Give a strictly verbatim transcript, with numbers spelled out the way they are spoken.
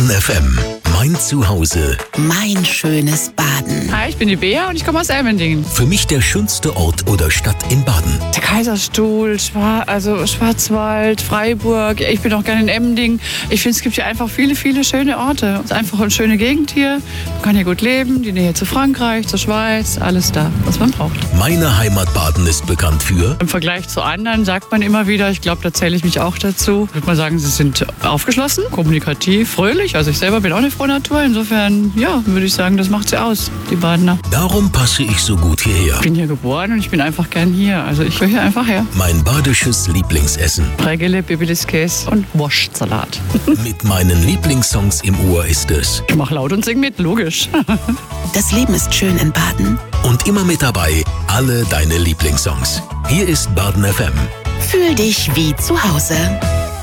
Baden F M, mein Zuhause. Mein schönes Baden. Hi, ich bin die Bea und ich komme aus Ellmendingen. Für mich der schönste Ort oder Stadt in Baden. Der Kaiserstuhl, Schwar also Schwarzwald, Freiburg. Ich bin auch gerne in Emmendingen. Ich finde, es gibt hier einfach viele, viele schöne Orte. Es ist einfach eine schöne Gegend hier. Man kann hier gut leben. Die Nähe zu Frankreich, zur Schweiz, alles da, was man braucht. Meine Heimat Baden ist bekannt für... Im Vergleich zu anderen sagt man immer wieder, ich glaube, da zähle ich mich auch dazu. Ich würde mal sagen, sie sind aufgeschlossen, kommunikativ, fröhlich. Also ich selber bin auch eine frohe Natur. Insofern, ja, würde ich sagen, das macht sie aus, die Badener. Darum passe ich so gut hierher. Ich bin hier geboren und ich bin einfach gern hier. Also ich höre hier einfach her. Mein badisches Lieblingsessen. Prägele, Bibiliskäse und Wurstsalat. Mit meinen Lieblingssongs im Ohr ist es. Ich mache laut und sing mit, logisch. Das Leben ist schön in Baden. Und immer mit dabei, alle deine Lieblingssongs. Hier ist Baden F M. Fühl dich wie zu Hause.